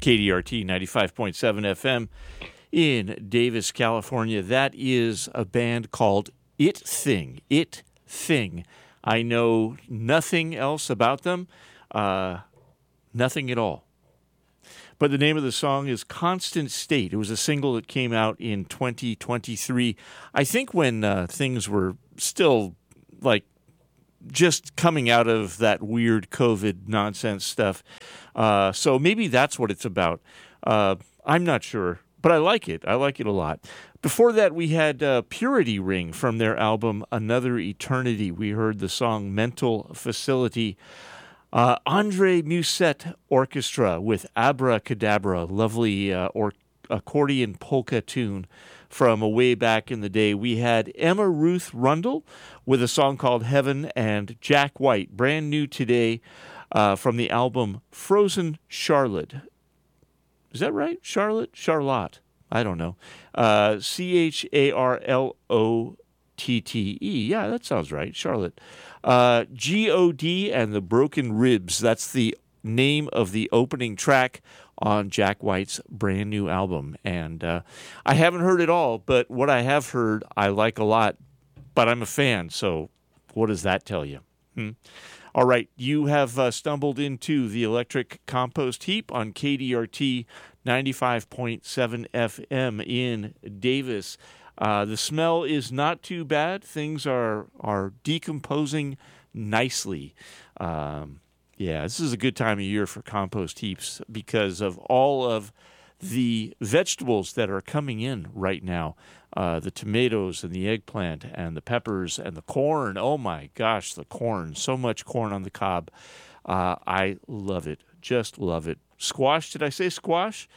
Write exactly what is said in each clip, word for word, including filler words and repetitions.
K D R T ninety-five point seven F M in Davis, California. That is a band called It Thing. It Thing. I know nothing else about them, uh, nothing at all. But the name of the song is Constant State. It was a single that came out in twenty twenty-three. I think when uh, things were still like just coming out of that weird COVID nonsense stuff. Uh, so maybe that's what it's about. Uh, I'm not sure, but I like it. I like it a lot. Before that, we had uh, Purity Ring from their album Another Eternity. We heard the song Mental Facility. Uh, Andre Musette Orchestra with Abracadabra, lovely uh, or accordion polka tune from a way back in the day. We had Emma Ruth Rundle with a song called Heaven, and Jack White, brand new today, uh, from the album Frozen Charlotte. Is that right? Charlotte? Charlotte. I don't know. Uh, C H A R L O T T E. Yeah, that sounds right. Charlotte. Uh, G O D and the Broken Ribs. That's the name of the opening track on Jack White's brand new album. And uh, I haven't heard it all, but what I have heard I like a lot. But I'm a fan, so what does that tell you? Hmm? All right, you have uh, stumbled into the Electric Compost Heap on K D R T ninety-five point seven F M in Davis. Uh, the smell is not too bad. Things are are decomposing nicely. Um, yeah, this is a good time of year for compost heaps because of all of the vegetables that are coming in right now. Uh, the tomatoes and the eggplant and the peppers and the corn. Oh my gosh, the corn. So much corn on the cob. Uh, I love it. Just love it. Squash, did I say squash?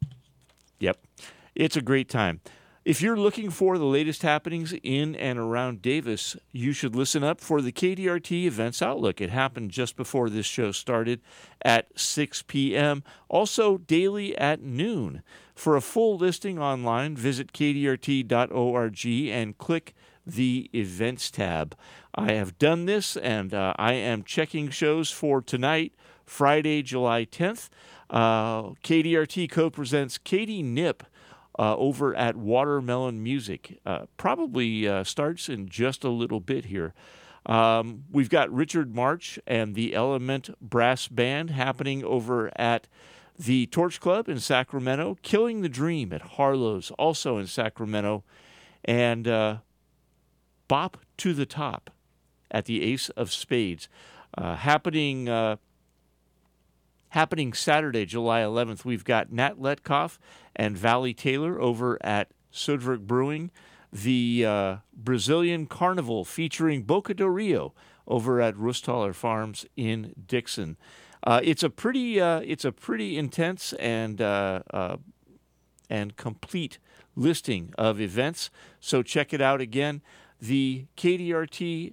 Yep. It's a great time. If you're looking for the latest happenings in and around Davis, you should listen up for the K D R T Events Outlook. It happened just before this show started at six p.m., also daily at noon. For a full listing online, visit k d r t dot org and click the Events tab. I have done this, and uh, I am checking shows for tonight, Friday, July tenth. Uh, K D R T co-presents Katie Nip Uh, over at Watermelon Music. Uh, probably uh, starts in just a little bit here. Um, we've got Richard March and the Element Brass Band happening over at the Torch Club in Sacramento, Killing the Dream at Harlow's, also in Sacramento, and uh, Bop to the Top at the Ace of Spades. Uh, happening uh, happening Saturday, July eleventh, we've got Nat Letkoff and Valley Taylor over at Sudvik Brewing. The uh, Brazilian Carnival featuring Boca del Rio over at Rustaller Farms in Dixon. Uh, it's a pretty, uh, it's a pretty intense and uh, uh, and complete listing of events. So check it out again. The K D R T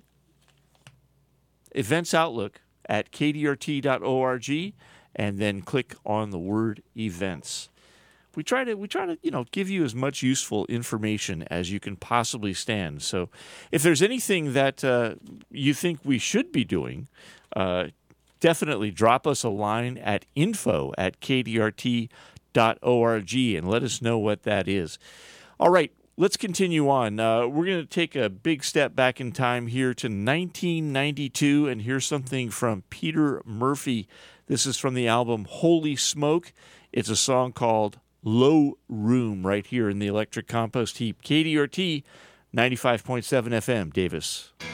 Events Outlook at k d r t dot org, and then click on the word events. We try to we try to you know give you as much useful information as you can possibly stand. So, if there's anything that uh, you think we should be doing, uh, definitely drop us a line at info at k d r t dot org and let us know what that is. All right, let's continue on. Uh, we're going to take a big step back in time here to nineteen ninety-two, and here's something from Peter Murphy. This is from the album Holy Smoke. It's a song called Low Room right here in the Electric Compost Heap. K D R T ninety-five point seven F M, Davis.